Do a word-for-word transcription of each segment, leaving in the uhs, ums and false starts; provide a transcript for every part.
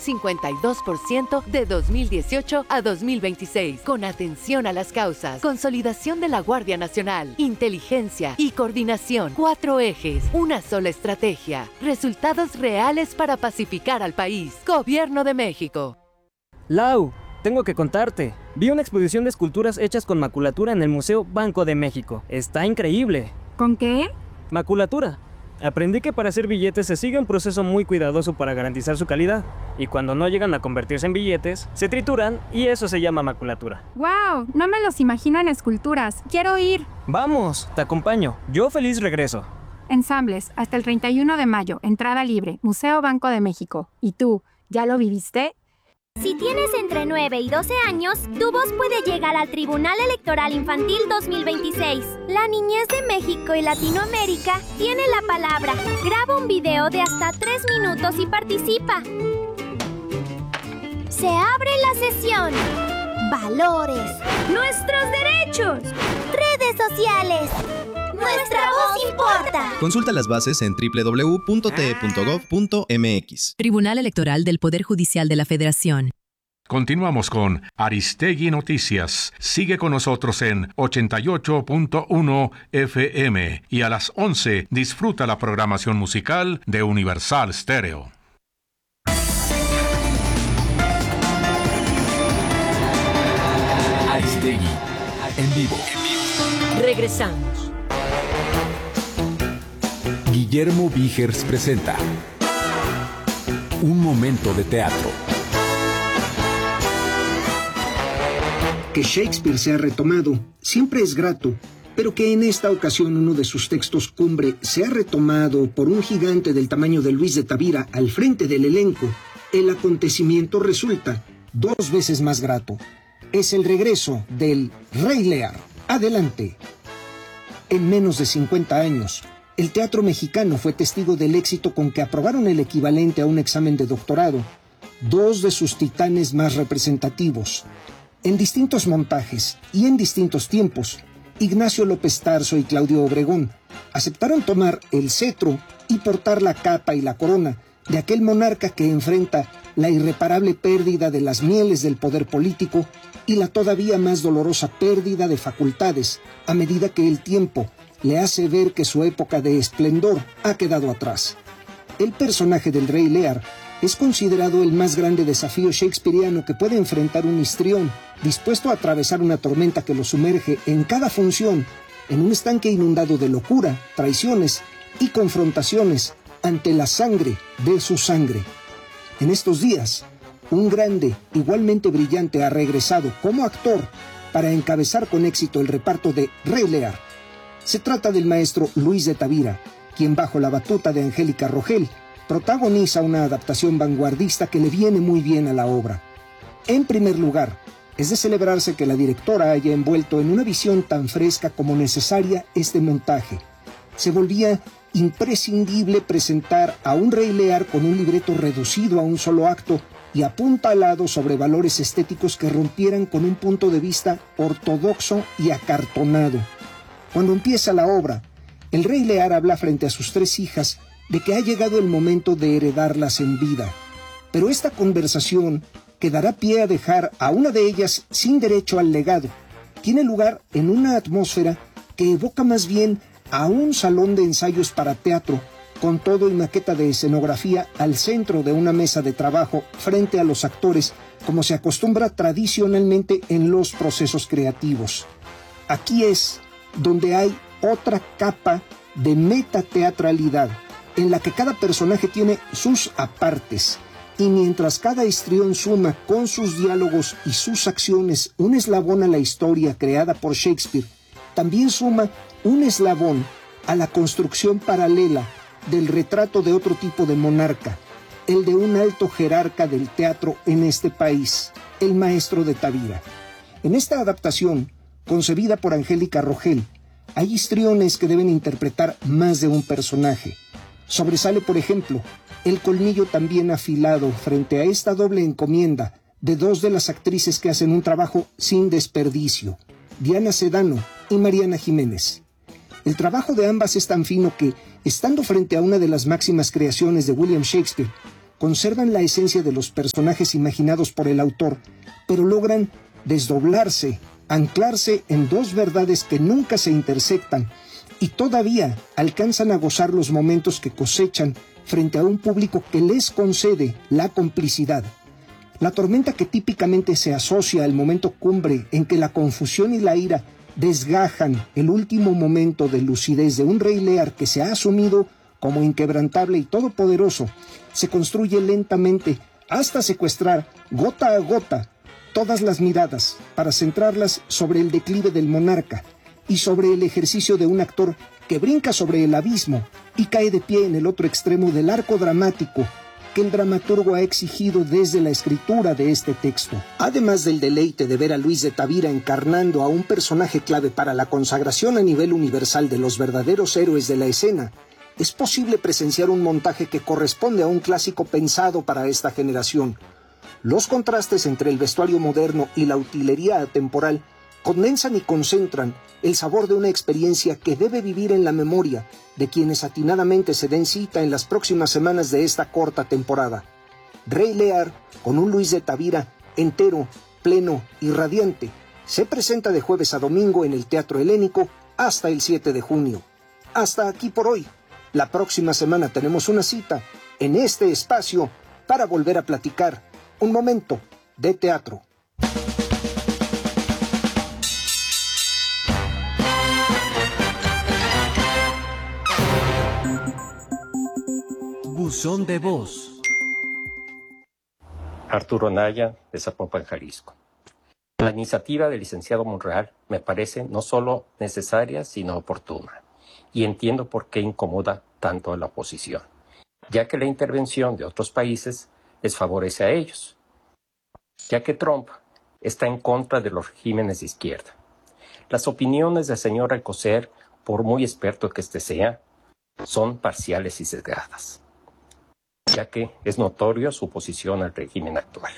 cincuenta y dos por ciento de dos mil dieciocho a dos mil veintiséis, con atención a las causas, consolidación de la Guardia Nacional, inteligencia y coordinación. Cuatro ejes, una sola estrategia, resultados reales para pacificar al país. Gobierno de México. Lau, tengo que contarte. Vi una exposición de esculturas hechas con maculatura en el Museo Banco de México. Está increíble. ¿Con qué? Maculatura. Aprendí que para hacer billetes se sigue un proceso muy cuidadoso para garantizar su calidad. Y cuando no llegan a convertirse en billetes, se trituran y eso se llama maculatura. ¡Wow! No me los imagino en esculturas. ¡Quiero ir! Vamos, te acompaño. Yo feliz regreso. Ensambles, hasta el treinta y uno de mayo, entrada libre, Museo Banco de México. ¿Y tú, ya lo viviste? Si tienes entre nueve y doce años, tu voz puede llegar al Tribunal Electoral Infantil dos mil veintiséis. La niñez de México y Latinoamérica tiene la palabra. Graba un video de hasta tres minutos y participa. Se abre la sesión. Valores. Nuestros derechos. Redes sociales. Nuestra voz importa. Consulta las bases en doble u doble u doble u punto t e punto gov punto m x. Tribunal Electoral del Poder Judicial de la Federación. Continuamos con Aristegui Noticias. Sigue con nosotros en ochenta y ocho punto uno F M y a las once disfruta la programación musical de Universal Stereo. Aristegui en vivo. Regresamos. Guillermo Vigers presenta Un momento de teatro. Que Shakespeare sea retomado siempre es grato, pero que en esta ocasión uno de sus textos cumbre sea retomado por un gigante del tamaño de Luis de Tavira al frente del elenco, el acontecimiento resulta dos veces más grato. Es el regreso del Rey Lear. Adelante. En menos de cincuenta años, el teatro mexicano fue testigo del éxito con que aprobaron el equivalente a un examen de doctorado dos de sus titanes más representativos. En distintos montajes y en distintos tiempos, Ignacio López Tarso y Claudio Obregón aceptaron tomar el cetro y portar la capa y la corona de aquel monarca que enfrenta la irreparable pérdida de las mieles del poder político y la todavía más dolorosa pérdida de facultades a medida que el tiempo le hace ver que su época de esplendor ha quedado atrás. El personaje del Rey Lear es considerado el más grande desafío shakespeariano que puede enfrentar un histrión dispuesto a atravesar una tormenta que lo sumerge en cada función en un estanque inundado de locura, traiciones y confrontaciones ante la sangre de su sangre. En estos días, un grande, igualmente brillante, ha regresado como actor para encabezar con éxito el reparto de Rey Lear. Se trata del maestro Luis de Tavira, quien bajo la batuta de Angélica Rogel protagoniza una adaptación vanguardista que le viene muy bien a la obra. En primer lugar, es de celebrarse que la directora haya envuelto en una visión tan fresca como necesaria este montaje. Se volvía imprescindible presentar a un Rey Lear con un libreto reducido a un solo acto y apuntalado sobre valores estéticos que rompieran con un punto de vista ortodoxo y acartonado. Cuando empieza la obra, el Rey Lear habla frente a sus tres hijas de que ha llegado el momento de heredarlas en vida. Pero esta conversación, que dará pie a dejar a una de ellas sin derecho al legado, tiene lugar en una atmósfera que evoca más bien a un salón de ensayos para teatro, con todo y maqueta de escenografía al centro de una mesa de trabajo frente a los actores, como se acostumbra tradicionalmente en los procesos creativos. Aquí es donde hay otra capa de metateatralidad, en la que cada personaje tiene sus apartes, y mientras cada histrión suma con sus diálogos y sus acciones un eslabón a la historia creada por Shakespeare, también suma un eslabón a la construcción paralela del retrato de otro tipo de monarca, el de un alto jerarca del teatro en este país, el maestro de Tavira. En esta adaptación, concebida por Angélica Rogel, hay histriones que deben interpretar más de un personaje. Sobresale, por ejemplo, el colmillo también afilado frente a esta doble encomienda de dos de las actrices que hacen un trabajo sin desperdicio, Diana Sedano y Mariana Jiménez. El trabajo de ambas es tan fino que, estando frente a una de las máximas creaciones de William Shakespeare, conservan la esencia de los personajes imaginados por el autor, pero logran desdoblarse, anclarse en dos verdades que nunca se intersectan y todavía alcanzan a gozar los momentos que cosechan frente a un público que les concede la complicidad. La tormenta que típicamente se asocia al momento cumbre en que la confusión y la ira desgajan el último momento de lucidez de un Rey Lear que se ha asumido como inquebrantable y todopoderoso, se construye lentamente hasta secuestrar gota a gota todas las miradas para centrarlas sobre el declive del monarca y sobre el ejercicio de un actor que brinca sobre el abismo y cae de pie en el otro extremo del arco dramático que el dramaturgo ha exigido desde la escritura de este texto. Además del deleite de ver a Luis de Tavira encarnando a un personaje clave para la consagración a nivel universal de los verdaderos héroes de la escena, es posible presenciar un montaje que corresponde a un clásico pensado para esta generación. Los contrastes entre el vestuario moderno y la utilería atemporal condensan y concentran el sabor de una experiencia que debe vivir en la memoria de quienes atinadamente se den cita en las próximas semanas de esta corta temporada. Rey Lear, con un Luis de Tavira entero, pleno y radiante, se presenta de jueves a domingo en el Teatro Helénico hasta el siete de junio. Hasta aquí por hoy. La próxima semana tenemos una cita en este espacio para volver a platicar un momento de teatro. Buzón de voz. Arturo Naya, de Zapopan, Jalisco. La iniciativa del licenciado Monreal me parece no solo necesaria, sino oportuna, y entiendo por qué incomoda tanto a la oposición, ya que la intervención de otros países les favorece a ellos, ya que Trump está en contra de los regímenes de izquierda. Las opiniones del señor Alcocer, por muy experto que éste sea, son parciales y sesgadas, ya que es notorio su oposición al régimen actual.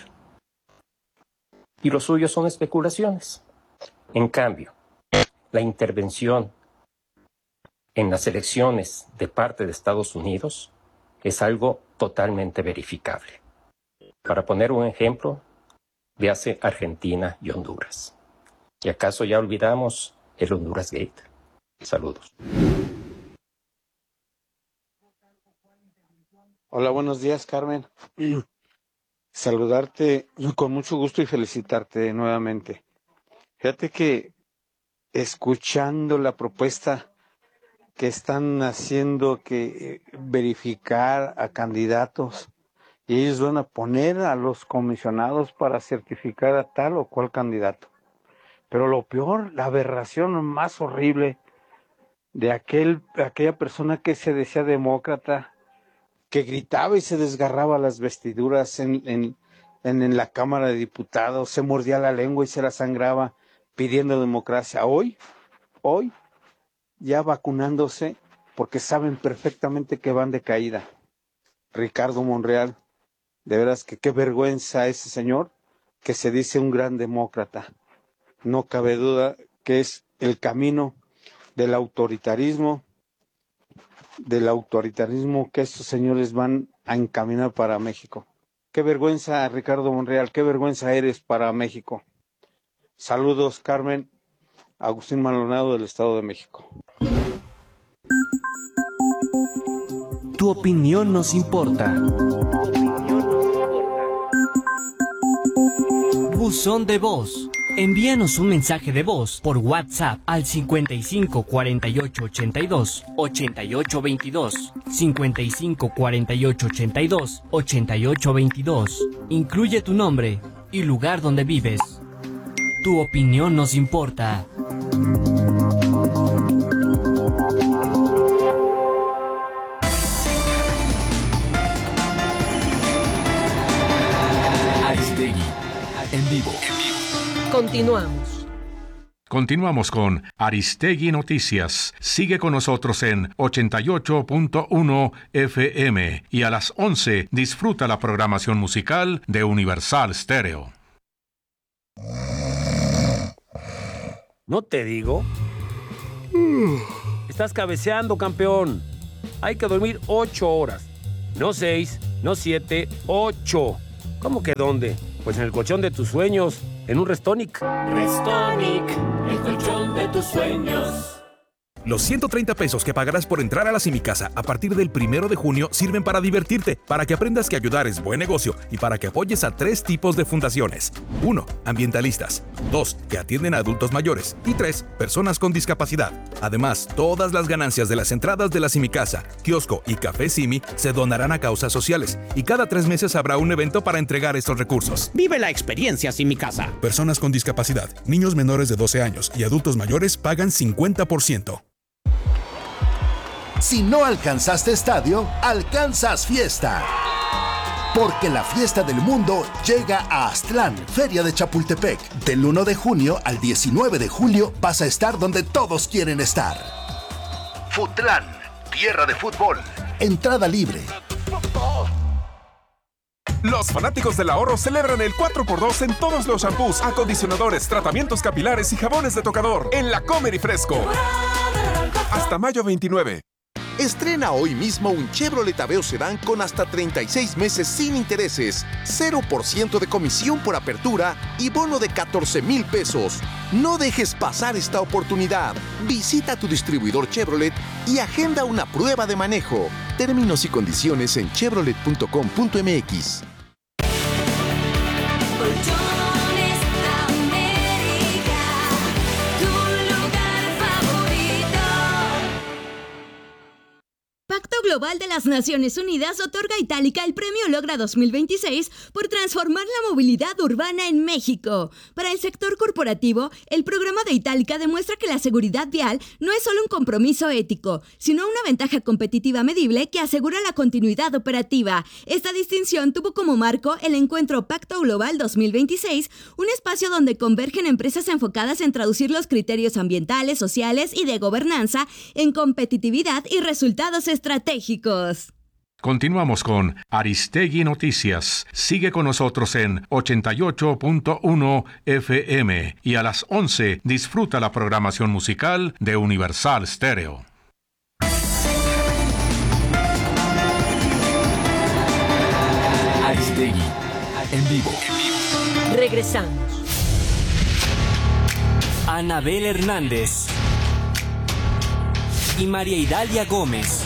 Y lo suyo son especulaciones. En cambio, la intervención en las elecciones de parte de Estados Unidos es algo totalmente verificable. Para poner un ejemplo, véase Argentina y Honduras. ¿Y acaso ya olvidamos el Honduras Gate? Saludos. Hola, buenos días, Carmen. Saludarte con mucho gusto y felicitarte nuevamente. Fíjate que escuchando la propuesta que están haciendo, que verificar a candidatos, y ellos van a poner a los comisionados para certificar a tal o cual candidato. Pero lo peor, la aberración más horrible de aquel, aquella persona que se decía demócrata, que gritaba y se desgarraba las vestiduras en, en, en, en la Cámara de Diputados, se mordía la lengua y se la sangraba pidiendo democracia. Hoy, hoy, ya vacunándose porque saben perfectamente que van de caída. Ricardo Monreal, de veras que qué vergüenza ese señor que se dice un gran demócrata. No cabe duda que es el camino del autoritarismo, del autoritarismo que estos señores van a encaminar para México. Qué vergüenza, Ricardo Monreal, qué vergüenza eres para México. Saludos, Carmen. Agustín Maldonado, del Estado de México. Tu opinión nos importa. Buzón de voz. Envíanos un mensaje de voz por WhatsApp al cincuenta y cinco cuarenta y ocho ochenta y dos ochenta y ocho veintidós, cincuenta y cinco cuarenta y ocho ochenta y dos ochenta y ocho veintidós. Incluye tu nombre y lugar donde vives. Tu opinión nos importa. Aristegui, en vivo. Continuamos. Continuamos con Aristegui Noticias. Sigue con nosotros en ochenta y ocho punto uno F M y a las once disfruta la programación musical de Universal Stereo. ¿No te digo? Estás cabeceando, campeón. Hay que dormir ocho horas. No seis, No siete, ocho. ¿Cómo que dónde? Pues en el colchón de tus sueños, en un Restonic. Restonic, el colchón de tus sueños. Los ciento treinta pesos que pagarás por entrar a la Simicasa a partir del primero de junio sirven para divertirte, para que aprendas que ayudar es buen negocio y para que apoyes a tres tipos de fundaciones. uno. Ambientalistas. dos. Que atienden a adultos mayores. Y tres. Personas con discapacidad. Además, todas las ganancias de las entradas de la Simicasa, kiosco y café Simi se donarán a causas sociales. Y cada tres meses habrá un evento para entregar estos recursos. Vive la experiencia Simicasa. Personas con discapacidad, niños menores de doce años y adultos mayores pagan cincuenta por ciento. Si no alcanzaste estadio, alcanzas fiesta. Porque la fiesta del mundo llega a Aztlán, Feria de Chapultepec. Del uno de junio al diecinueve de julio vas a estar donde todos quieren estar. Futlán, tierra de fútbol. Entrada libre. Los fanáticos del ahorro celebran el cuatro por dos en todos los shampoos, acondicionadores, tratamientos capilares y jabones de tocador en La Comer y Fresco. Hasta mayo veintinueve. Estrena hoy mismo un Chevrolet Aveo Sedán con hasta treinta y seis meses sin intereses, cero por ciento de comisión por apertura y bono de catorce mil pesos. No dejes pasar esta oportunidad. Visita tu distribuidor Chevrolet y agenda una prueba de manejo. Términos y condiciones en chevrolet punto com punto m x. Pacto Global de las Naciones Unidas otorga a Itálica el Premio Logra dos mil veintiséis por transformar la movilidad urbana en México. Para el sector corporativo, el programa de Itálica demuestra que la seguridad vial no es solo un compromiso ético, sino una ventaja competitiva medible que asegura la continuidad operativa. Esta distinción tuvo como marco el encuentro Pacto Global dos mil veintiséis, un espacio donde convergen empresas enfocadas en traducir los criterios ambientales, sociales y de gobernanza en competitividad y resultados estratégicos. Continuamos con Aristegui Noticias. Sigue con nosotros en ochenta y ocho punto uno F M y a las once disfruta la programación musical de Universal Stereo. Aristegui, en vivo. Regresamos. Anabel Hernández y María Idalia Gómez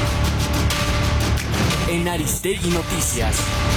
en Aristegui Noticias.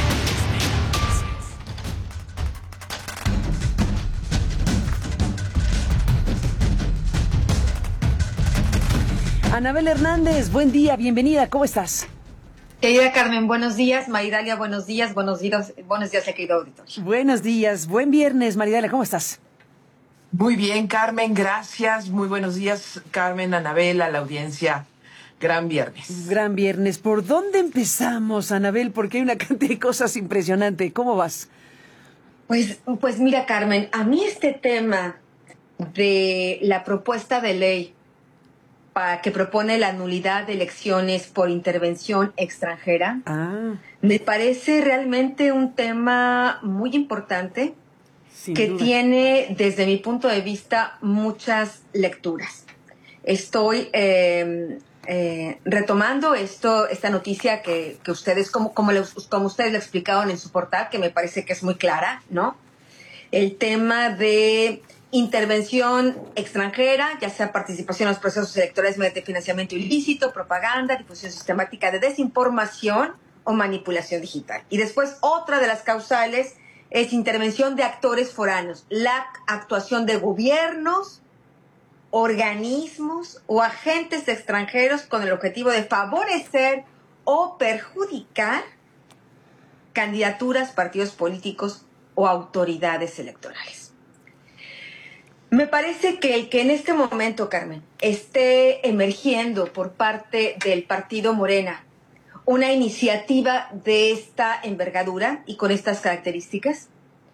Anabel Hernández, buen día, bienvenida, ¿cómo estás? Querida Carmen, buenos días. Maridalia, buenos días. Buenos días, buenos días, querido auditorio. Buenos días, buen viernes, Maridalia, ¿cómo estás? Muy bien, Carmen, gracias. Muy buenos días, Carmen, Anabel, a la audiencia. Gran viernes. Gran viernes. ¿Por dónde empezamos, Anabel? Porque hay una cantidad de cosas impresionantes. ¿Cómo vas? Pues, pues mira, Carmen, a mí este tema de la propuesta de ley para que propone la nulidad de elecciones por intervención extranjera, ah. me parece realmente un tema muy importante Sin que duda. Tiene, desde mi punto de vista, muchas lecturas. Estoy eh, eh, retomando esto, esta noticia que, que ustedes, como, como, le, como ustedes le explicaron en su portal, que me parece que es muy clara, ¿no? El tema de intervención extranjera, ya sea participación en los procesos electorales mediante financiamiento ilícito, propaganda, difusión sistemática de desinformación o manipulación digital. Y después, otra de las causales es intervención de actores foráneos, la actuación de gobiernos, organismos o agentes extranjeros con el objetivo de favorecer o perjudicar candidaturas, partidos políticos o autoridades electorales. Me parece que el que en este momento, Carmen, esté emergiendo por parte del partido Morena una iniciativa de esta envergadura y con estas características,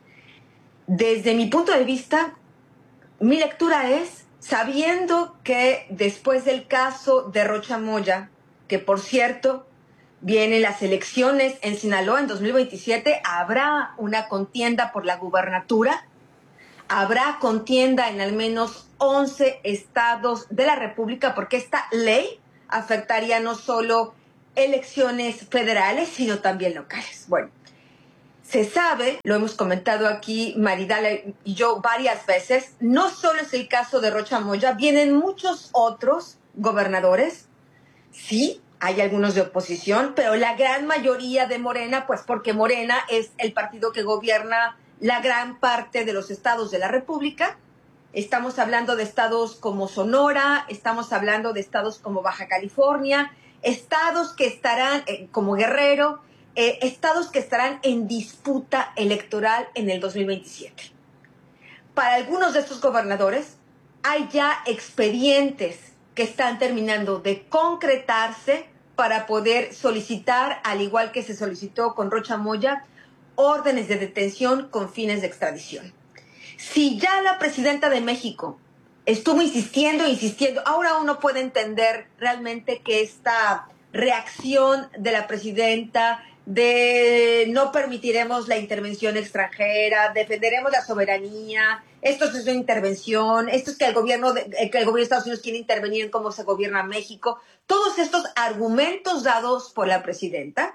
desde mi punto de vista, mi lectura es, sabiendo que después del caso de Rocha Moya, que por cierto, vienen las elecciones en Sinaloa en dos mil veintisiete, habrá una contienda por la gubernatura, habrá contienda en al menos once estados de la República, porque esta ley afectaría no solo elecciones federales, sino también locales. Bueno, se sabe, lo hemos comentado aquí Maridala y yo varias veces, no solo es el caso de Rocha Moya, vienen muchos otros gobernadores, sí, hay algunos de oposición, pero la gran mayoría de Morena, pues porque Morena es el partido que gobierna la gran parte de los estados de la República. Estamos hablando de estados como Sonora, estamos hablando de estados como Baja California, estados que estarán, eh, como Guerrero, eh, estados que estarán en disputa electoral en el dos mil veintisiete. Para algunos de estos gobernadores hay ya expedientes que están terminando de concretarse para poder solicitar, al igual que se solicitó con Rocha Moya, órdenes de detención con fines de extradición. Si ya la presidenta de México estuvo insistiendo, insistiendo, ahora uno puede entender realmente que esta reacción de la presidenta de no permitiremos la intervención extranjera, defenderemos la soberanía, esto es una intervención, esto es que el gobierno de, que el gobierno de Estados Unidos quiere intervenir en cómo se gobierna México, todos estos argumentos dados por la presidenta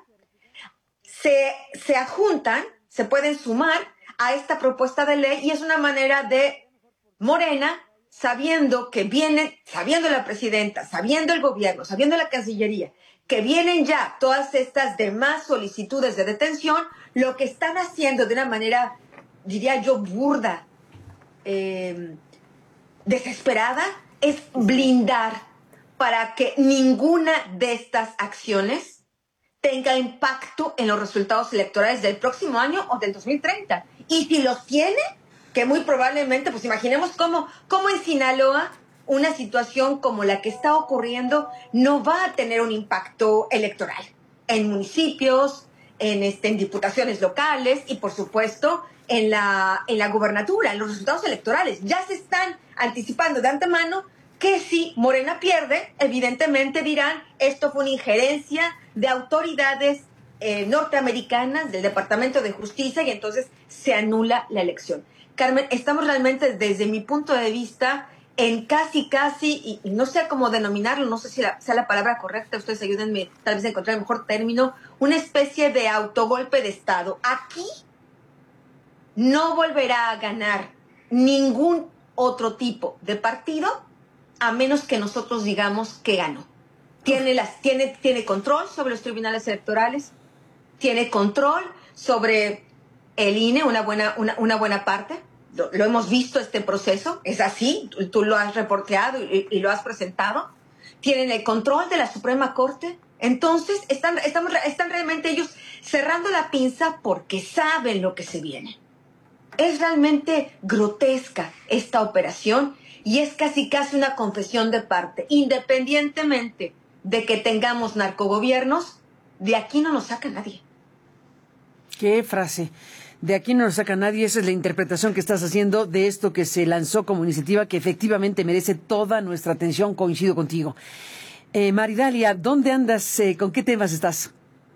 se, se adjuntan, se pueden sumar a esta propuesta de ley y es una manera de Morena, sabiendo que vienen, sabiendo la presidenta, sabiendo el gobierno, sabiendo la Cancillería, que vienen ya todas estas demás solicitudes de detención, lo que están haciendo de una manera, diría yo, burda, eh, desesperada, es blindar para que ninguna de estas acciones tenga impacto en los resultados electorales del próximo año o del dos mil treinta. Y si los tiene, que muy probablemente, pues imaginemos cómo, cómo en Sinaloa una situación como la que está ocurriendo no va a tener un impacto electoral en municipios, en, este, en diputaciones locales y, por supuesto, en la, en la gubernatura, en los resultados electorales. Ya se están anticipando de antemano que si Morena pierde, evidentemente dirán esto fue una injerencia de autoridades eh, norteamericanas del Departamento de Justicia y entonces se anula la elección. Carmen, estamos realmente desde mi punto de vista en casi, casi, y, y no sé cómo denominarlo, no sé si la, sea la palabra correcta, ustedes ayúdenme tal vez a encontrar el mejor término, una especie de autogolpe de Estado. Aquí no volverá a ganar ningún otro tipo de partido a menos que nosotros digamos que ganó. Tiene, las, tiene, tiene control sobre los tribunales electorales, tiene control sobre el I N E, una buena, una, una buena parte. Lo, lo hemos visto este proceso, es así, tú, tú lo has reporteado y, y lo has presentado. Tienen el control de la Suprema Corte. Entonces, están, estamos, están realmente ellos cerrando la pinza porque saben lo que se viene. Es realmente grotesca esta operación y es casi casi una confesión de parte. Independientemente de que tengamos narcogobiernos, de aquí no nos saca nadie. Qué frase. De aquí no nos saca nadie. Esa es la interpretación que estás haciendo de esto que se lanzó como iniciativa que efectivamente merece toda nuestra atención. Coincido contigo. Eh, Maridalia, ¿dónde andas? Eh, ¿Con qué temas estás?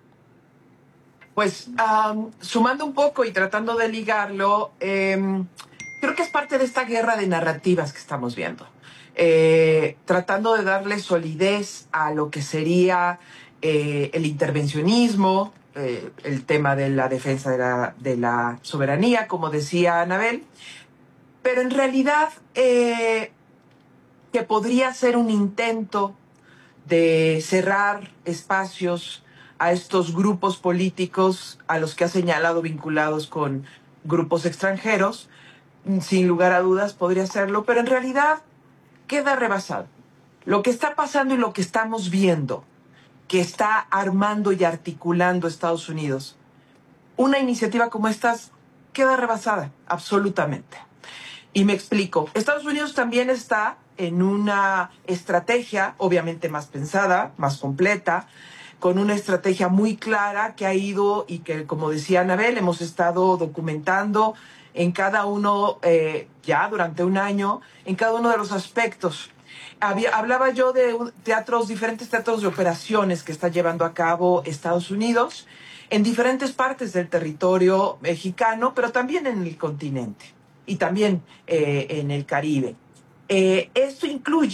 Pues um, sumando un poco y tratando de ligarlo, eh, creo que es parte de esta guerra de narrativas que estamos viendo. Eh, tratando de darle solidez a lo que sería eh, el intervencionismo, eh, el tema de la defensa de la, de la soberanía, como decía Anabel, pero en realidad eh, que podría ser un intento de cerrar espacios a estos grupos políticos a los que ha señalado vinculados con grupos extranjeros, sin lugar a dudas podría serlo, pero en realidad queda rebasado. Lo que está pasando y lo que estamos viendo, que está armando y articulando Estados Unidos, una iniciativa como esta queda rebasada, absolutamente. Y me explico. Estados Unidos también está en una estrategia, obviamente más pensada, más completa, con una estrategia muy clara que ha ido y que, como decía Anabel, hemos estado documentando en cada uno, eh, ya durante un año, en cada uno de los aspectos. Había, hablaba yo de teatros, diferentes teatros de operaciones que está llevando a cabo Estados Unidos en diferentes partes del territorio mexicano, pero también en el continente y también eh, en el Caribe. Eh, esto incluye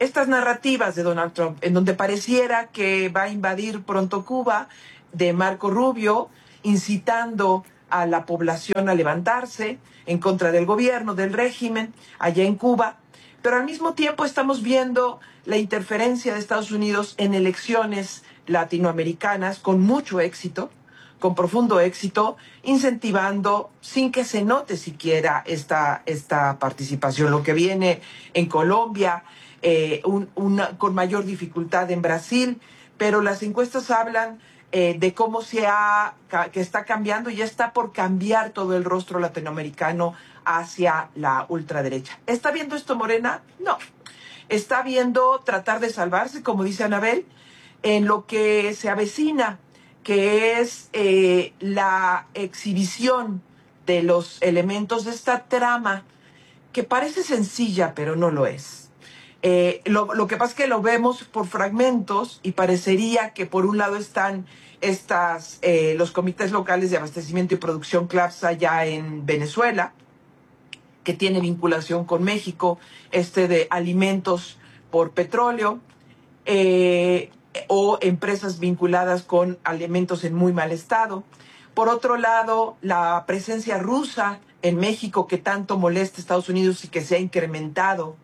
estas narrativas de Donald Trump, en donde pareciera que va a invadir pronto Cuba, de Marco Rubio, incitando a la población a levantarse en contra del gobierno, del régimen, allá en Cuba. Pero al mismo tiempo estamos viendo la interferencia de Estados Unidos en elecciones latinoamericanas con mucho éxito, con profundo éxito, incentivando sin que se note siquiera esta, esta participación. Lo que viene en Colombia, eh, un, una, con mayor dificultad en Brasil, pero las encuestas hablan eh, de cómo se ha, que está cambiando y ya está por cambiar todo el rostro latinoamericano hacia la ultraderecha. ¿Está viendo esto Morena? No. Está viendo tratar de salvarse, como dice Anabel, en lo que se avecina, que es eh, la exhibición de los elementos de esta trama, que parece sencilla, pero no lo es. Eh, lo, lo que pasa es que lo vemos por fragmentos y parecería que por un lado están estas, eh, los comités locales de abastecimiento y producción CLAPS allá en Venezuela, que tiene vinculación con México, este de alimentos por petróleo, eh, o empresas vinculadas con alimentos en muy mal estado. Por otro lado, la presencia rusa en México, que tanto molesta a Estados Unidos y que se ha incrementado.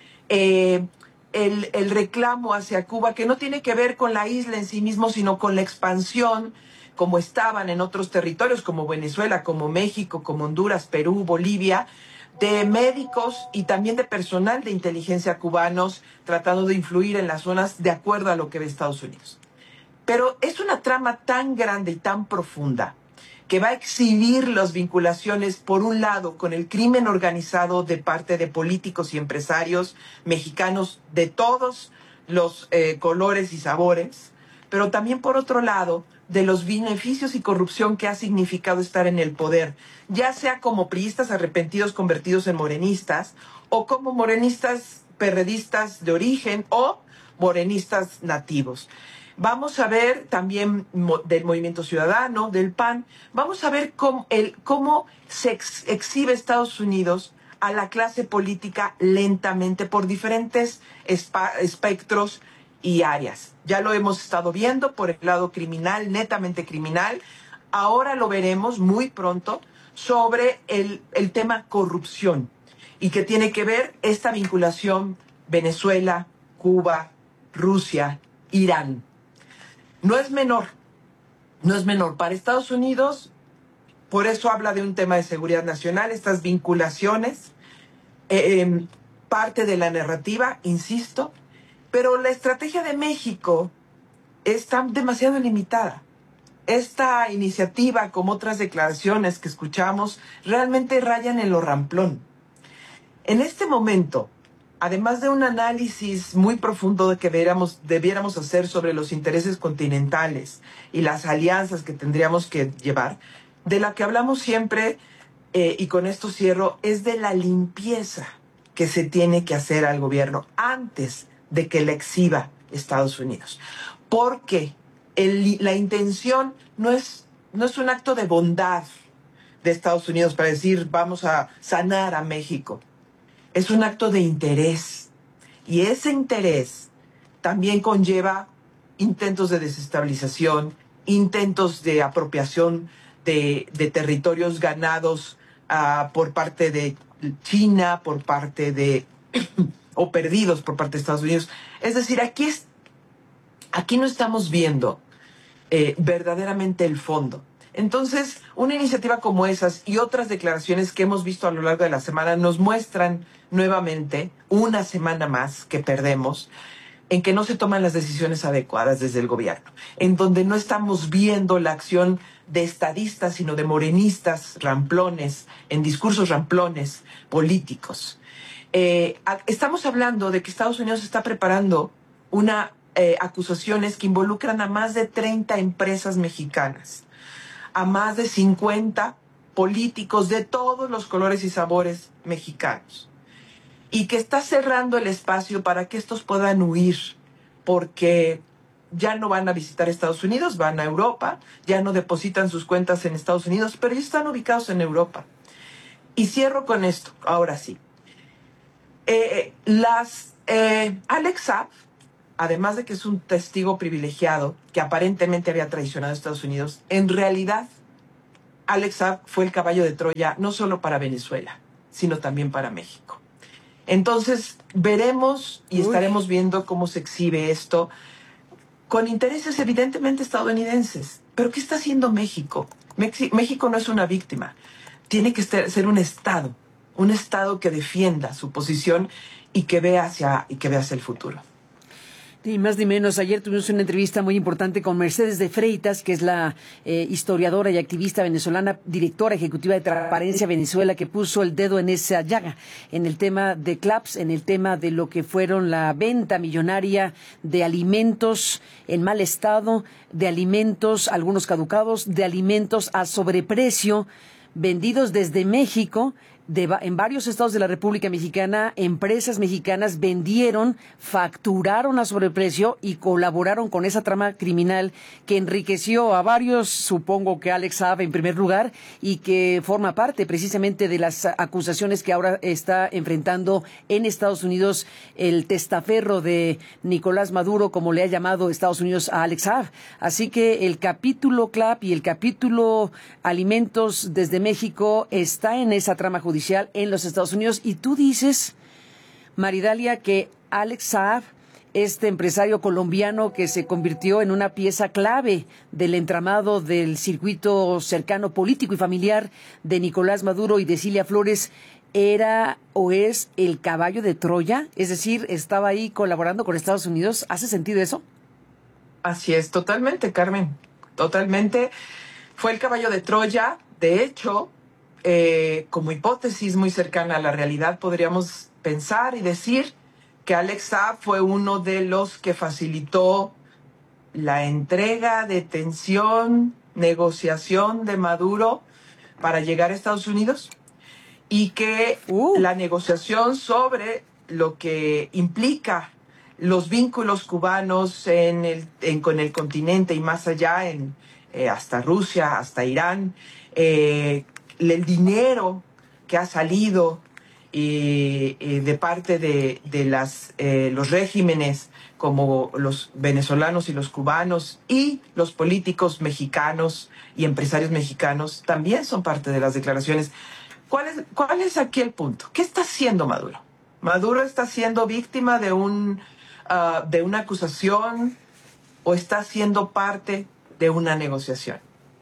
Eh, el, el reclamo hacia Cuba, que no tiene que ver con la isla en sí mismo, sino con la expansión, como estaban en otros territorios, como Venezuela, como México, como Honduras, Perú, Bolivia, de médicos y también de personal de inteligencia cubanos tratando de influir en las zonas de acuerdo a lo que ve Estados Unidos. Pero es una trama tan grande y tan profunda que va a exhibir las vinculaciones, por un lado, con el crimen organizado de parte de políticos y empresarios mexicanos de todos los eh, colores y sabores, pero también, por otro lado, de los beneficios y corrupción que ha significado estar en el poder, ya sea como priistas arrepentidos convertidos en morenistas, o como morenistas perredistas de origen, o morenistas nativos. Vamos a ver también del Movimiento Ciudadano, del P A N, vamos a ver cómo, el, cómo se ex, exhibe Estados Unidos a la clase política lentamente por diferentes espa, espectros y áreas. Ya lo hemos estado viendo por el lado criminal, netamente criminal. Ahora lo veremos muy pronto sobre el, el tema corrupción y que tiene que ver esta vinculación Venezuela, Cuba, Rusia, Irán. No es menor, no es menor. Para Estados Unidos, por eso habla de un tema de seguridad nacional, estas vinculaciones, eh, eh, parte de la narrativa, insisto, pero la estrategia de México está demasiado limitada. Esta iniciativa, como otras declaraciones que escuchamos, realmente rayan en lo ramplón. En este momento, además de un análisis muy profundo de que debiéramos, debiéramos hacer sobre los intereses continentales y las alianzas que tendríamos que llevar, de la que hablamos siempre, eh, y con esto cierro, es de la limpieza que se tiene que hacer al gobierno antes de que la exhiba Estados Unidos. Porque el, la intención no es, no es un acto de bondad de Estados Unidos para decir vamos a sanar a México. Es un acto de interés. Y ese interés también conlleva intentos de desestabilización, intentos de apropiación de, de territorios ganados uh, por parte de China, por parte de... o perdidos por parte de Estados Unidos. Es decir, aquí, es, aquí no estamos viendo eh, verdaderamente el fondo. Entonces, una iniciativa como esas y otras declaraciones que hemos visto a lo largo de la semana nos muestran nuevamente, una semana más que perdemos, en que no se toman las decisiones adecuadas desde el gobierno, en donde no estamos viendo la acción de estadistas, sino de morenistas ramplones, en discursos ramplones políticos. Eh, estamos hablando de que Estados Unidos está preparando una eh, acusaciones que involucran a más de treinta empresas mexicanas, a más de cincuenta políticos de todos los colores y sabores mexicanos, y que está cerrando el espacio para que estos puedan huir, porque ya no van a visitar Estados Unidos, van a Europa, ya no depositan sus cuentas en Estados Unidos, pero ya están ubicados en Europa. Y cierro con esto, ahora sí. Eh, las eh, Alex Saab, además de que es un testigo privilegiado que aparentemente había traicionado a Estados Unidos, en realidad Alex Saab fue el caballo de Troya no solo para Venezuela, sino también para México. Entonces, veremos y Uy. estaremos viendo cómo se exhibe esto con intereses evidentemente estadounidenses. ¿Pero qué está haciendo México? México no es una víctima. Tiene que ser un Estado, un Estado que defienda su posición y que vea hacia, y que vea hacia el futuro. Ni más ni menos, ayer tuvimos una entrevista muy importante con Mercedes de Freitas, que es la eh, historiadora y activista venezolana, directora ejecutiva de Transparencia Venezuela, que puso el dedo en esa llaga, en el tema de CLAPS, en el tema de lo que fueron la venta millonaria de alimentos en mal estado, de alimentos, algunos caducados, de alimentos a sobreprecio, vendidos desde México. De, en varios estados de la República Mexicana, empresas mexicanas vendieron, facturaron a sobreprecio y colaboraron con esa trama criminal que enriqueció a varios, supongo que Alex Saab en primer lugar, y que forma parte precisamente de las acusaciones que ahora está enfrentando en Estados Unidos el testaferro de Nicolás Maduro, como le ha llamado Estados Unidos a Alex Saab. Así que el capítulo CLAP y el capítulo Alimentos desde México está en esa trama judicial en los Estados Unidos. Y tú dices, Maridalia, que Alex Saab, este empresario colombiano que se convirtió en una pieza clave del entramado del circuito cercano político y familiar de Nicolás Maduro y de Cilia Flores, era o es el caballo de Troya, es decir, estaba ahí colaborando con Estados Unidos. ¿Hace sentido eso? Así es, totalmente, Carmen, totalmente. Fue el caballo de Troya. De hecho, Eh, como hipótesis muy cercana a la realidad, podríamos pensar y decir que Alex Saab fue uno de los que facilitó la entrega, detención, negociación de Maduro para llegar a Estados Unidos, y que uh. la negociación sobre lo que implica los vínculos cubanos en el, en, con el continente y más allá, en, eh, hasta Rusia, hasta Irán, eh, el dinero que ha salido eh, eh, de parte de, de las, eh, los regímenes como los venezolanos y los cubanos, y los políticos mexicanos y empresarios mexicanos también son parte de las declaraciones. ¿Cuál es, cuál es aquí el punto? ¿Qué está haciendo Maduro? ¿Maduro está siendo víctima de, un, uh, de una acusación o está siendo parte de una negociación?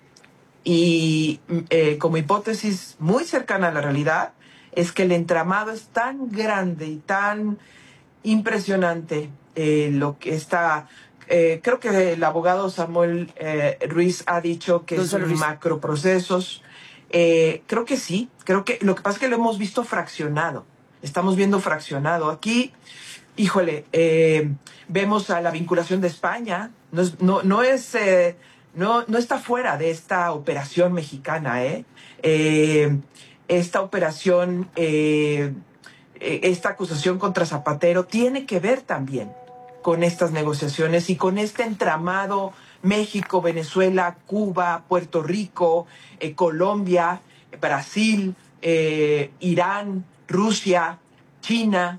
Y eh, como hipótesis muy cercana a la realidad, es que el entramado es tan grande y tan impresionante, eh, lo que está, eh, creo que el abogado Samuel eh, Ruiz ha dicho que Entonces, son Ruiz. macroprocesos. Eh, creo que sí, creo que lo que pasa es que lo hemos visto fraccionado, estamos viendo fraccionado. Aquí, híjole, eh, vemos a la vinculación de España, no es... No, no es eh, No, no está fuera de esta operación mexicana, ¿eh? eh esta operación, eh, esta acusación contra Zapatero tiene que ver también con estas negociaciones y con este entramado México, Venezuela, Cuba, Puerto Rico, eh, Colombia, Brasil, eh, Irán, Rusia, China.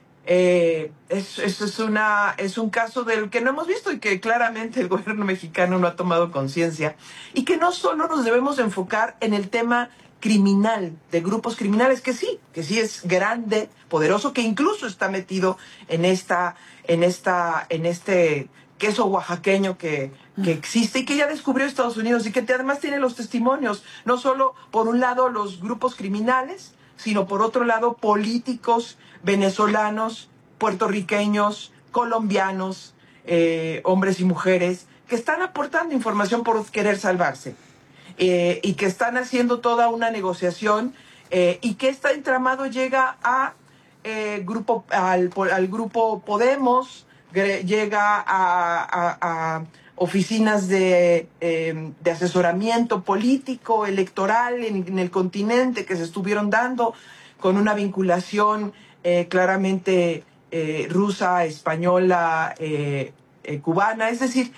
Eh, es, es, es, una, es un caso del que no hemos visto y que claramente el gobierno mexicano no ha tomado conciencia, y que no solo nos debemos enfocar en el tema criminal, de grupos criminales, que sí, que sí es grande, poderoso, que incluso está metido en esta, en esta, en este queso oaxaqueño que, que existe y que ya descubrió Estados Unidos, y que además tiene los testimonios, no solo por un lado los grupos criminales, sino por otro lado políticos venezolanos, puertorriqueños, colombianos, eh, hombres y mujeres, que están aportando información por querer salvarse, eh, y que están haciendo toda una negociación, eh, y que este entramado llega a, eh, grupo, al, al grupo Podemos, llega a, a, a oficinas de, eh, de asesoramiento político, electoral en, en el continente, que se estuvieron dando con una vinculación eh, claramente eh, rusa, española, eh, eh, cubana. Es decir,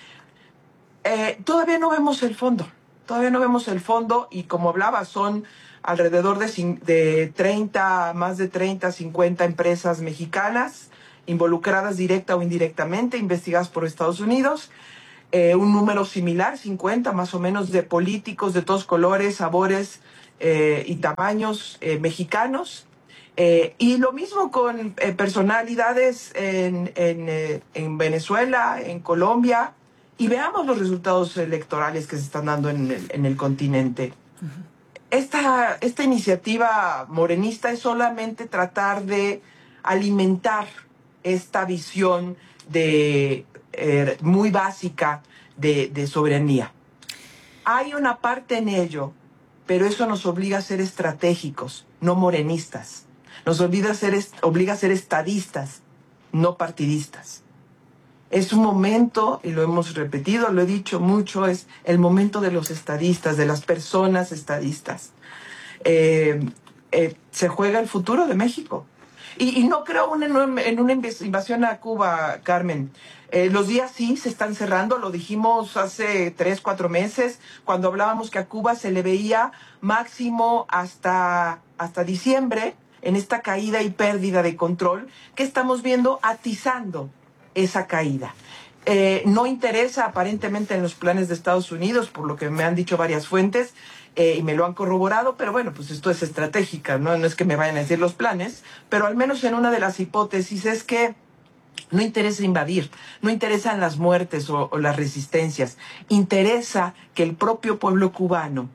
eh, todavía no vemos el fondo, todavía no vemos el fondo, y como hablaba, son alrededor de, de treinta, más de treinta, cincuenta empresas mexicanas, involucradas directa o indirectamente, investigadas por Estados Unidos. Eh, un número similar, cincuenta más o menos, de políticos de todos colores, sabores eh, y tamaños eh, mexicanos. Eh, y lo mismo con eh, personalidades en, en, eh, en Venezuela, en Colombia, y veamos los resultados electorales que se están dando en el, en el continente. Uh-huh. Esta, esta iniciativa morenista es solamente tratar de alimentar esta visión de, eh, muy básica de, de soberanía. Hay una parte en ello, pero eso nos obliga a ser estratégicos, no morenistas. Nos obliga a ser, obliga a ser estadistas, no partidistas. Es un momento, y lo hemos repetido, lo he dicho mucho, es el momento de los estadistas, de las personas estadistas. Eh, eh, se juega el futuro de México. Y, y no creo una, en una invasión a Cuba, Carmen. Eh, los días sí se están cerrando, lo dijimos hace tres, cuatro meses, cuando hablábamos que a Cuba se le veía máximo hasta, hasta diciembre, en esta caída y pérdida de control, que estamos viendo atizando esa caída. Eh, no interesa aparentemente en los planes de Estados Unidos, por lo que me han dicho varias fuentes, eh, y me lo han corroborado, pero bueno, pues esto es estratégica, ¿no? No es que me vayan a decir los planes, pero al menos en una de las hipótesis es que no interesa invadir, no interesan las muertes o, o las resistencias, interesa que el propio pueblo cubano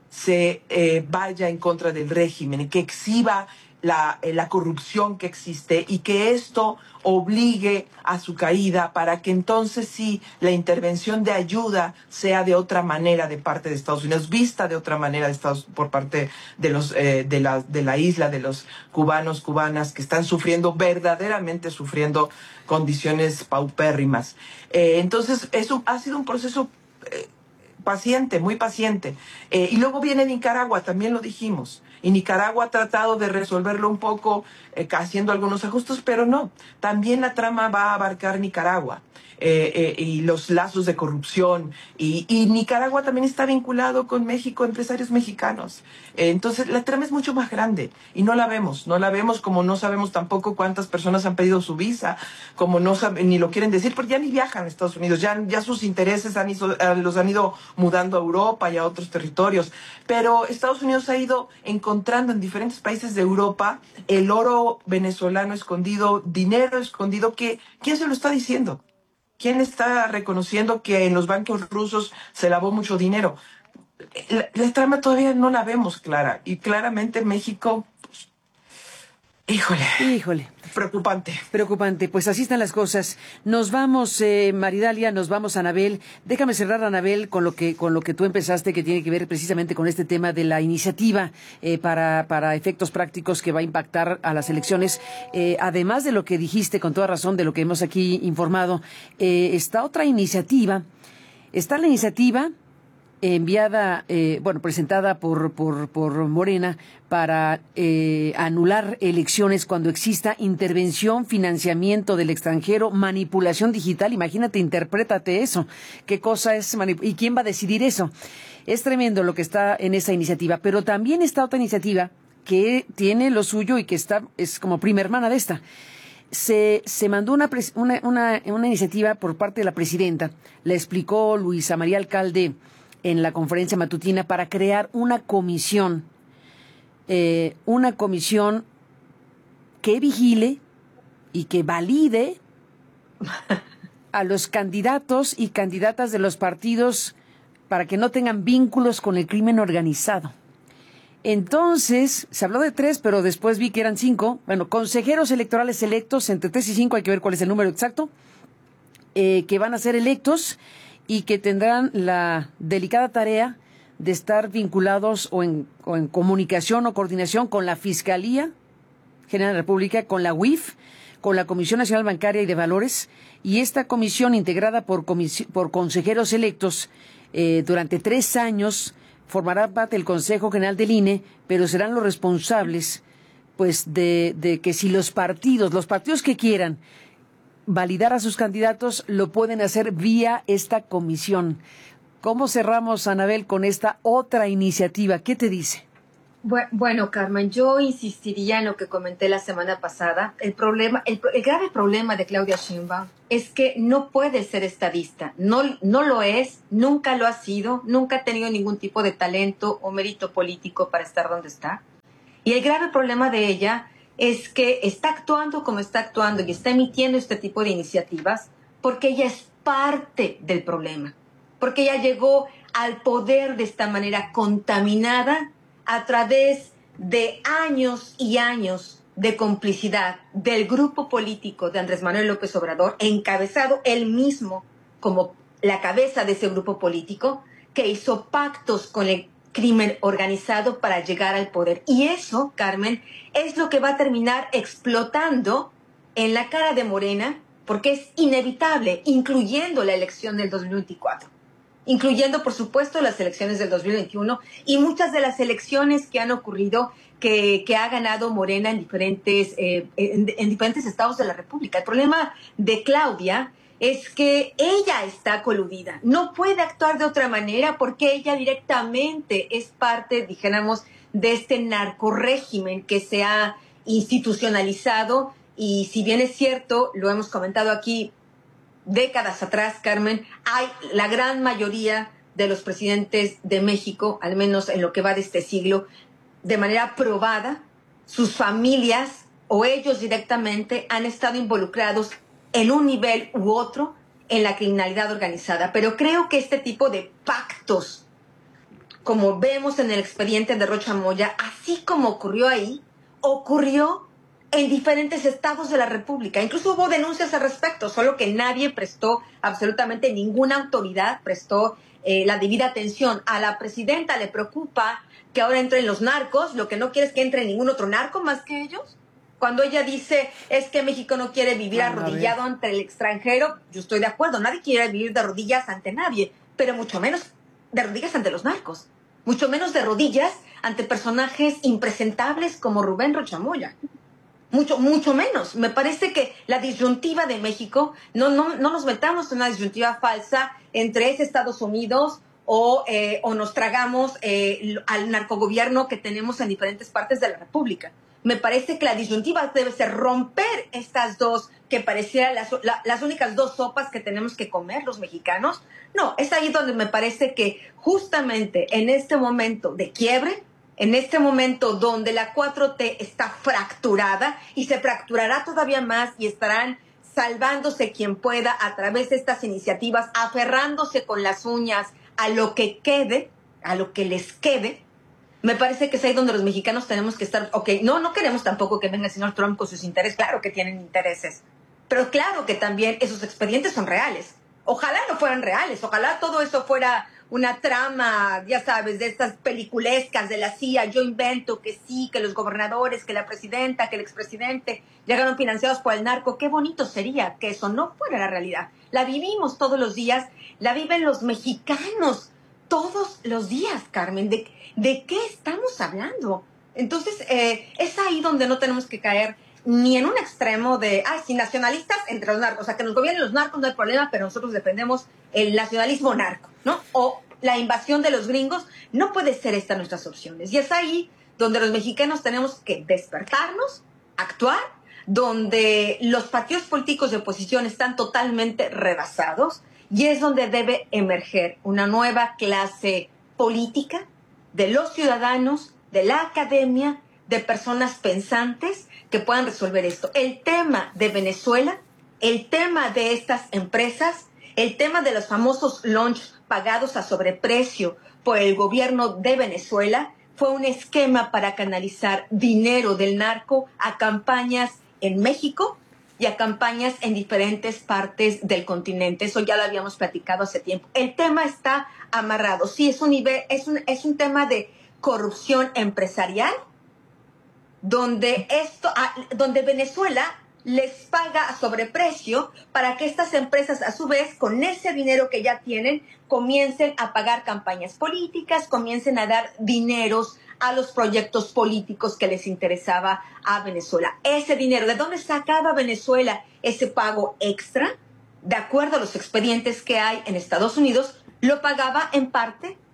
se eh, vaya en contra del régimen, que exhiba La, la corrupción que existe y que esto obligue a su caída para que entonces sí la intervención de ayuda sea de otra manera de parte de Estados Unidos, vista de otra manera de Estados, por parte de, los, eh, de, la, de la isla, de los cubanos, cubanas que están sufriendo, verdaderamente sufriendo condiciones paupérrimas. Eh, entonces eso ha sido un proceso eh, paciente, muy paciente. Eh, y luego viene Nicaragua, también lo dijimos. Y Nicaragua ha tratado de resolverlo un poco eh, haciendo algunos ajustes, pero no. También la trama va a abarcar Nicaragua eh, eh, y los lazos de corrupción. Y, y Nicaragua también está vinculado con México, empresarios mexicanos. Eh, entonces la trama es mucho más grande y no la vemos. No la vemos como no sabemos tampoco cuántas personas han pedido su visa, como no saben, ni lo quieren decir, porque ya ni viajan a Estados Unidos. Ya, ya sus intereses han ido, los han ido mudando a Europa y a otros territorios. Pero Estados Unidos ha ido encontrando en diferentes países de Europa el oro venezolano escondido, dinero escondido, que ¿quién se lo está diciendo? ¿Quién está reconociendo que en los bancos rusos se lavó mucho dinero? La, la trama todavía no la vemos clara. Y claramente México, pues, híjole. Híjole. Preocupante. Preocupante. Pues así están las cosas. Nos vamos, eh, Maridalia, nos vamos, Anabel. Déjame cerrar, Anabel, con lo que con lo que tú empezaste, que tiene que ver precisamente con este tema de la iniciativa eh, para, para efectos prácticos que va a impactar a las elecciones. Eh, además de lo que dijiste, con toda razón, de lo que hemos aquí informado, eh, está otra iniciativa. Está la iniciativa enviada, eh, bueno, presentada por, por, por Morena para eh, anular elecciones cuando exista intervención, financiamiento del extranjero, manipulación digital. Imagínate, interprétate eso. ¿Qué cosa es manip- y quién va a decidir eso? Es tremendo lo que está en esa iniciativa, pero también está otra iniciativa que tiene lo suyo y que está es como prima hermana de esta. Se, se mandó una, una, una, una iniciativa por parte de la presidenta, la explicó Luisa María Alcalde en la conferencia matutina, para crear una comisión, eh, una comisión que vigile y que valide a los candidatos y candidatas de los partidos para que no tengan vínculos con el crimen organizado. Entonces, se habló de tres, pero después vi que eran cinco. Bueno, consejeros electorales electos, entre tres y cinco, hay que ver cuál es el número exacto, eh, que van a ser electos y que tendrán la delicada tarea de estar vinculados o en, o en comunicación o coordinación con la Fiscalía General de la República, con la U I F, con la Comisión Nacional Bancaria y de Valores, y esta comisión integrada por, comis- por consejeros electos eh, durante tres años formará parte del Consejo General del I N E, pero serán los responsables pues de, de que si los partidos, los partidos que quieran validar a sus candidatos, lo pueden hacer vía esta comisión. ¿Cómo cerramos, Anabel, con esta otra iniciativa? ¿Qué te dice? Bueno, Carmen, yo insistiría en lo que comenté la semana pasada. El problema, el, el grave problema de Claudia Sheinbaum es que no puede ser estadista. No, no lo es, nunca lo ha sido, nunca ha tenido ningún tipo de talento o mérito político para estar donde está. Y el grave problema de ella es que está actuando como está actuando y está emitiendo este tipo de iniciativas porque ella es parte del problema, porque ella llegó al poder de esta manera contaminada a través de años y años de complicidad del grupo político de Andrés Manuel López Obrador, encabezado él mismo como la cabeza de ese grupo político, que hizo pactos con el crimen organizado para llegar al poder. Y eso, Carmen, es lo que va a terminar explotando en la cara de Morena, porque es inevitable, incluyendo la elección del dos mil veinticuatro. Incluyendo, por supuesto, las elecciones del dos mil veintiuno y muchas de las elecciones que han ocurrido que, que ha ganado Morena en diferentes, eh, en, en diferentes estados de la República. El problema de Claudia es que ella está coludida. No puede actuar de otra manera porque ella directamente es parte, dijéramos, de este narcorrégimen que se ha institucionalizado. Y si bien es cierto, lo hemos comentado aquí, décadas atrás, Carmen, hay la gran mayoría de los presidentes de México, al menos en lo que va de este siglo, de manera probada, sus familias o ellos directamente han estado involucrados en un nivel u otro en la criminalidad organizada. Pero creo que este tipo de pactos, como vemos en el expediente de Rocha Moya, así como ocurrió ahí, ocurrió en diferentes estados de la República. Incluso hubo denuncias al respecto, solo que nadie prestó, absolutamente ninguna autoridad prestó eh, la debida atención. A la presidenta le preocupa que ahora entren los narcos, lo que no quiere es que entre ningún otro narco más que ellos. Cuando ella dice, es que México no quiere vivir arrodillado ante el extranjero, yo estoy de acuerdo, nadie quiere vivir de rodillas ante nadie, pero mucho menos de rodillas ante los narcos, mucho menos de rodillas ante personajes impresentables como Rubén Rocha Moya. Mucho, mucho menos. Me parece que la disyuntiva de México, no, no, no nos metamos en una disyuntiva falsa entre ese Estados Unidos o, eh, o nos tragamos eh, al narcogobierno que tenemos en diferentes partes de la República. Me parece que la disyuntiva debe ser romper estas dos, que parecieran las, la, las únicas dos sopas que tenemos que comer los mexicanos. No, es ahí donde me parece que justamente en este momento de quiebre, en este momento donde la cuatro T está fracturada y se fracturará todavía más y estarán salvándose quien pueda a través de estas iniciativas, aferrándose con las uñas a lo que quede, a lo que les quede, me parece que es ahí donde los mexicanos tenemos que estar. Ok, no, no queremos tampoco que venga el señor Trump con sus intereses, claro que tienen intereses, pero claro que también esos expedientes son reales. Ojalá no fueran reales, ojalá todo eso fuera una trama, ya sabes, de estas peliculescas de la C I A, yo invento que sí, que los gobernadores, que la presidenta, que el expresidente llegaron financiados por el narco. Qué bonito sería que eso no fuera la realidad. La vivimos todos los días, la viven los mexicanos todos los días, Carmen. ¿De, de qué estamos hablando? Entonces, eh, es ahí donde no tenemos que caer ni en un extremo de, ah, sí, nacionalistas entre los narcos, o sea, que nos gobiernen los narcos no hay problema, pero nosotros defendemos el nacionalismo narco, ¿no? O la invasión de los gringos. No puede ser esta nuestras opciones. Y es ahí donde los mexicanos tenemos que despertarnos, actuar, donde los partidos políticos de oposición están totalmente rebasados, y es donde debe emerger una nueva clase política de los ciudadanos, de la academia, de personas pensantes que puedan resolver esto. El tema de Venezuela, el tema de estas empresas, el tema de los famosos lunch pagados a sobreprecio por el gobierno de Venezuela, fue un esquema para canalizar dinero del narco a campañas en México y a campañas en diferentes partes del continente. Eso ya lo habíamos platicado hace tiempo. El tema está amarrado. Sí, es un nivel, es un, es un tema de corrupción empresarial, donde esto, donde Venezuela les paga a sobreprecio para que estas empresas, a su vez, con ese dinero que ya tienen, comiencen a pagar campañas políticas, comiencen a dar dineros a los proyectos políticos que les interesaba a Venezuela. Ese dinero, ¿de dónde sacaba Venezuela ese pago extra? De acuerdo a los expedientes que hay en Estados Unidos, lo pagaba en parte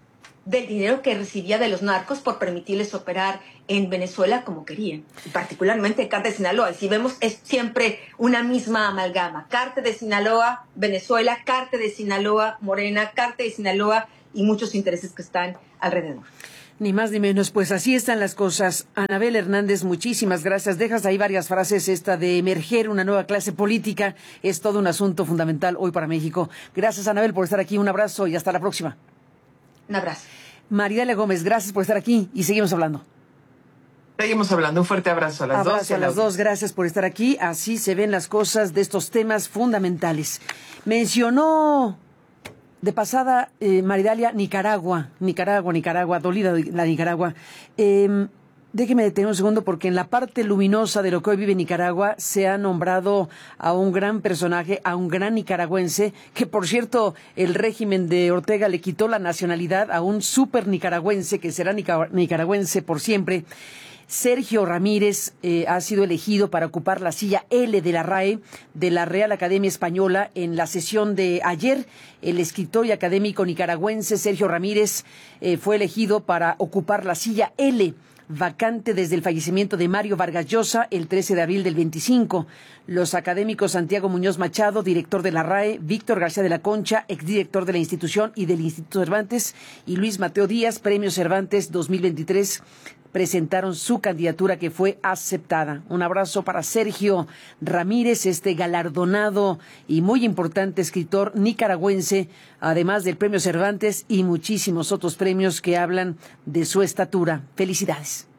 del dinero que recibía de los narcos por permitirles operar en Venezuela como querían, particularmente el cártel de Sinaloa. Y si vemos, es siempre una misma amalgama: cártel de Sinaloa, Venezuela, cártel de Sinaloa, Morena, cártel de Sinaloa y muchos intereses que están alrededor. Ni más ni menos, pues así están las cosas. Anabel Hernández, muchísimas gracias. Dejas ahí varias frases, esta de emerger una nueva clase política, es todo un asunto fundamental hoy para México. Gracias, Anabel, por estar aquí, un abrazo y hasta la próxima. Un abrazo. Maridalia Gómez, gracias por estar aquí y seguimos hablando. Seguimos hablando, un fuerte abrazo a las abrazo dos. a las dos, gracias por estar aquí. Así se ven las cosas de estos temas fundamentales. Mencionó de pasada eh, Maridalia Nicaragua, Nicaragua, Nicaragua, dolida la Nicaragua. Eh, Déjeme detener un segundo porque en la parte luminosa de lo que hoy vive Nicaragua se ha nombrado a un gran personaje, a un gran nicaragüense, que por cierto el régimen de Ortega le quitó la nacionalidad a un súper nicaragüense que será nica- nicaragüense por siempre. Sergio Ramírez eh, ha sido elegido para ocupar la silla L de la R A E, de la Real Academia Española. En la sesión de ayer, el escritor y académico nicaragüense Sergio Ramírez eh, fue elegido para ocupar la silla L, vacante desde el fallecimiento de Mario Vargas Llosa el trece de abril del veinticinco. Los académicos Santiago Muñoz Machado, director de la R A E, Víctor García de la Concha, exdirector de la institución y del Instituto Cervantes, y Luis Mateo Díaz, Premio Cervantes dos mil veintitrés, presentaron su candidatura que fue aceptada. Un abrazo para Sergio Ramírez, este galardonado y muy importante escritor nicaragüense, además del Premio Cervantes y muchísimos otros premios que hablan de su estatura. Felicidades.